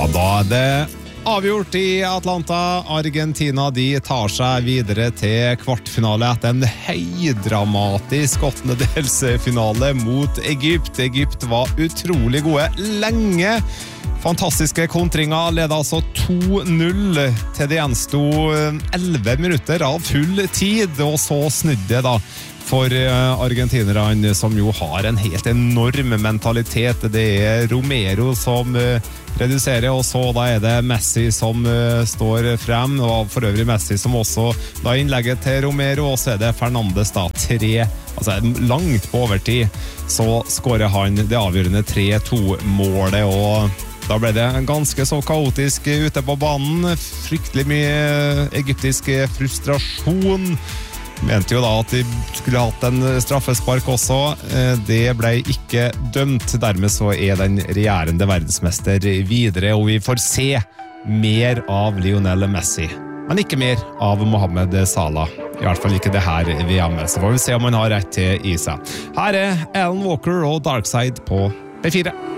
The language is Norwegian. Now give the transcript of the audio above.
da det avgjort i Atlanta. Argentina de tar seg videre til kvartfinale etter en høydramatisk åttendedelsfinale mot Egypt. Egypt var utrolig gode lenge. Fantastiske kontringer leder altså 2-0 til det gjensto 11 minutter av full tid, og så snudde da for argentinerne som jo har en helt enorm mentalitet. Det Romero som reduserer, og så da det Messi som står frem, og for øvrig Messi som også da innlegget til Romero, og så det Fernandes da langt på overtid, så skårer han det avgjørende 3-2-målet, og da ble det ganske så kaotisk ute på banen, fryktelig mye egyptisk frustrasjon. Mente jo da at de skulle hatt en straffespark også. Det ble ikke dømt. Dermed så den regjerende verdensmester videre, og vi får se mer av Lionel Messi. Men ikke mer av Mohamed Salah. I hvert fall ikke det her VM-et. Så får vi se om han har rett til i seg. Her Alan Walker og Darkside på P4.